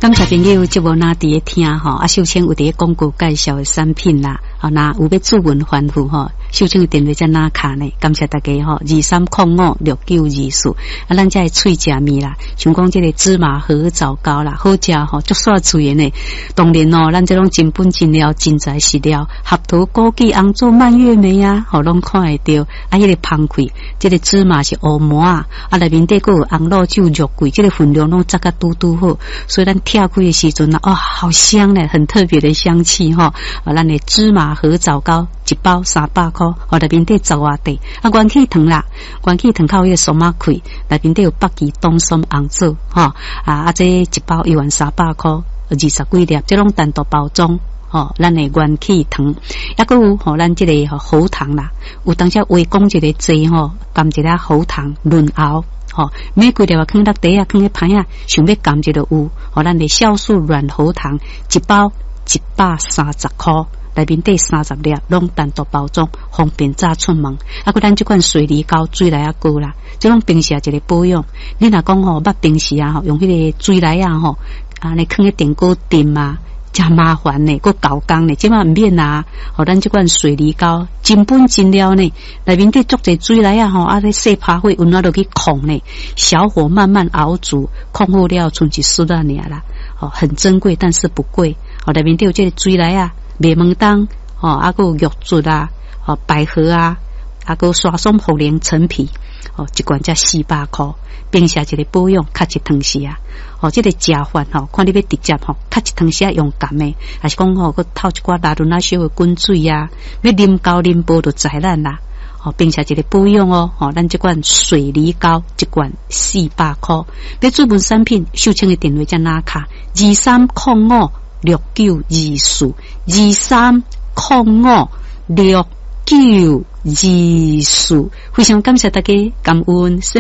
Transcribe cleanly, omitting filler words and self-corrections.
感谢朋友节目那伫咧听吼，啊，秀清有伫广告介绍的产品啦，啊，那有要主文反复吼，秀清的电话在哪卡呢？感谢大家吼，23056924，啊，咱这脆食面啦，像讲这个芝麻荷枣糕啦，好食吼，足煞脆的呢。当然哦，咱这种真本真料、真材实料，合桃、枸杞、红枣、蔓越莓啊，吼，拢看会到。啊，迄个芳开，这个芝麻是乌麻啊，啊，内面底个有红肉酒、肉桂，这个分量拢扎个嘟嘟好，所以咱跳开的时阵啊，哦，好香嘞，很特别的香气哈。啊，咱的芝麻荷枣糕一包300块，哦，内面底10外块。啊，元气糖啦，元气糖靠迄个松仔开，内面底有北极冬松红枣哈。啊，这一包11300块，20几粒，这种单独包装。吼，咱的元气糖，抑个有吼，咱这个喉糖啦，有当下微讲一个剂吼，含一个喉糖润喉，吼，每几粒啊，放落底啊，放咧盘啊，想要含一个有，吼，咱的酵素软喉糖一包130块，内面底30粒，拢单独包装，方便早出门。啊，个咱这款水梨膏水来啊膏啦，这种平时一个保养，你若讲吼，捌平时啊吼，用迄个水来啊吼，啊，你放喺电锅炖啊。真麻烦呢，个搞工呢，即嘛唔免啊！互咱即款水梨膏真本真料呢，内面底足侪水来啊吼，啊咧细拍火，温暖落去控呢，小火慢慢熬煮，控好了剩一丝仔尔啦。哦，很珍贵，但是不贵。哦，内面底有即个水来啊，麦门冬，哦，啊个有玉竹啊，哦，百合啊，啊个刷松茯苓陈皮，哦，一罐才400块，平时一个保养，较一汤匙啊。哦，这个食饭吼，看你要直接吼，较一汤匙用甘的，还是讲吼，佮透一寡拉伦啊小的滚水啊，要啉高啉无就知咱啦。哦，并且一个保养哦，哦，咱这款水梨膏一罐400块，要主文产品，秀清的电话在哪卡？23056924，23056924，非常感谢大家，感恩。